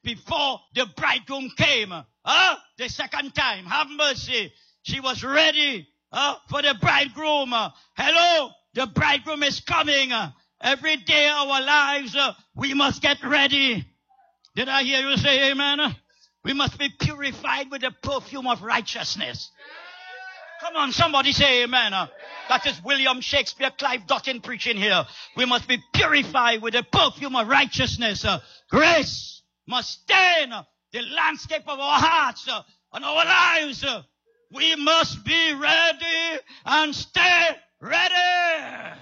before the bridegroom came. The second time, have mercy. She was ready for the bridegroom. Hello, the bridegroom is coming. Every day of our lives, we must get ready. Did I hear you say amen? We must be purified with the perfume of righteousness. Come on, somebody say amen. That is William Shakespeare, Clive Dottin preaching here. We must be purified with the perfume of righteousness. Grace must stain the landscape of our hearts and our lives. We must be ready and stay ready.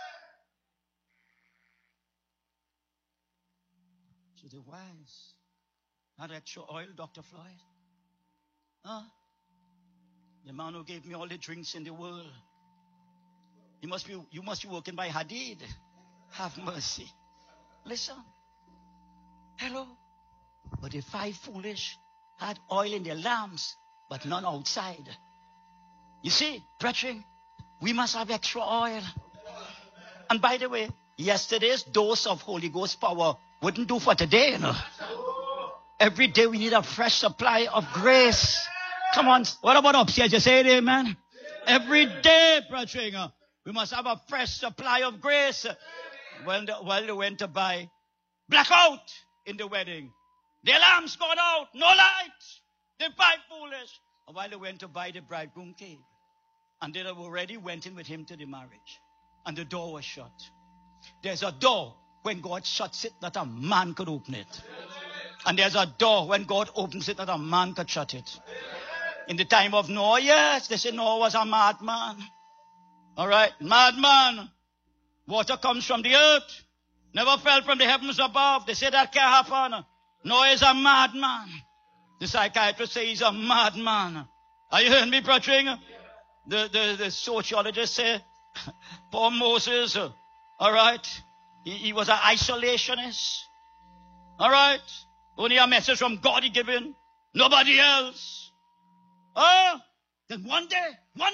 To the wise. Not extra oil, Dr. Floyd. The man who gave me all the drinks in the world. You must be working by Hadid. Have mercy. Listen. Hello. But the 5 foolish had oil in their lamps, but none outside. You see, brethren, we must have extra oil. And by the way, yesterday's dose of Holy Ghost power wouldn't do for today, you know. Every day we need a fresh supply of grace. Come on. What about upstairs? You say it, amen? Every day, brethren, we must have a fresh supply of grace. While they went to buy, blackout in the wedding. The alarm's gone out. No light. The 5 foolish. And while they went to buy, the bridegroom came. And they already went in with him to the marriage. And the door was shut. There's a door when God shuts it that a man could open it. And there's a door when God opens it that a man could shut it. In the time of Noah, yes, they say Noah was a madman. All right, madman. Water comes from the earth. Never fell from the heavens above. They say that can't happen. Noah is a madman. The psychiatrist says he's a madman. Are you hearing me, brother? The sociologists say, poor Moses, all right, he was an isolationist. All right, only a message from God he given, nobody else. Then one day,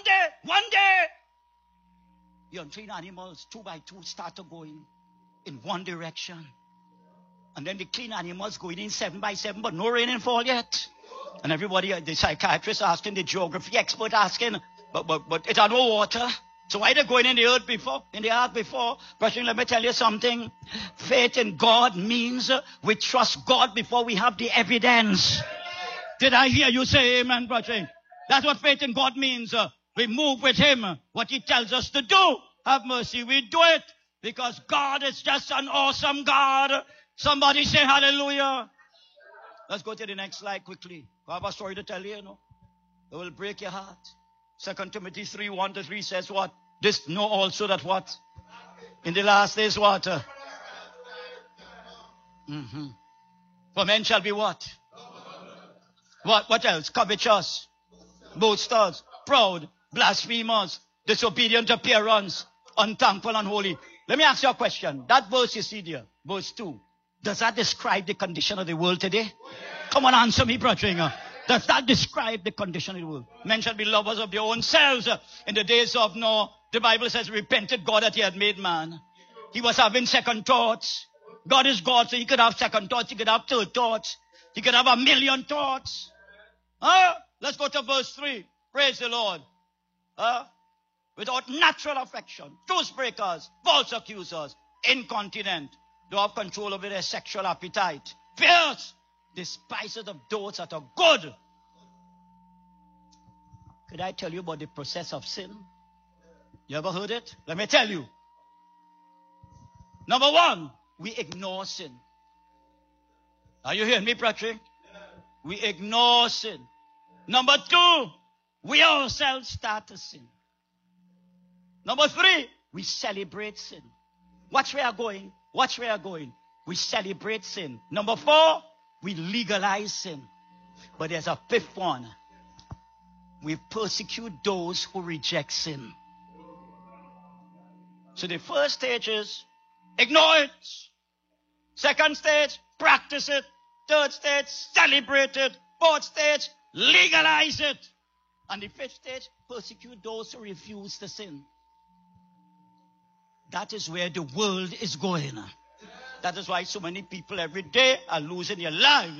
the unclean animals, 2 by 2, started going in one direction. And then the clean animals going in 7 by 7, but no rain and fall yet. And everybody, the psychiatrist asking, the geography expert asking, but it had no water. So why they going in the earth before, in the earth before? Brethren, let me tell you something. Faith in God means we trust God before we have the evidence. Did I hear you say amen, brethren? That's what faith in God means. We move with him. What he tells us to do, have mercy, we do it. Because God is just an awesome God. Somebody say hallelujah. Let's go to the next slide quickly. I have a story to tell you, you know. It will break your heart. 2 Timothy 3:1-3 says what? This know also that what? In the last days what? For men shall be what? What else? Covetous, boasters, proud, blasphemers, disobedient to parents, unthankful, unholy. Let me ask you a question. That verse you see there, verse 2, does that describe the condition of the world today? Come on, answer me, brother. Does that describe the condition of the world? Men shall be lovers of their own selves. In the days of Noah, the Bible says, repented God that he had made man. He was having second thoughts. God is God, so he could have second thoughts. He could have third thoughts. He could have 1,000,000 thoughts. Let's go to verse 3. Praise the Lord. Without natural affection, truce breakers, false accusers, incontinent, don't have control over their sexual appetite, fierce, despisers of those that are good. Could I tell you about the process of sin? You ever heard it? Let me tell you. Number 1, we ignore sin. Are you hearing me, Patrick? We ignore sin. Number 2, we ourselves start to sin. Number 3, we celebrate sin. Watch where we are going. Watch where we are going. We celebrate sin. Number 4, we legalize sin. But there's a 5th one. We persecute those who reject sin. So the first stage is ignore it. Second stage, practice it. Third stage, celebrate it. Fourth stage, legalize it. And the 5th stage, persecute those who refuse to sin. That is where the world is going. That is why so many people every day are losing their lives.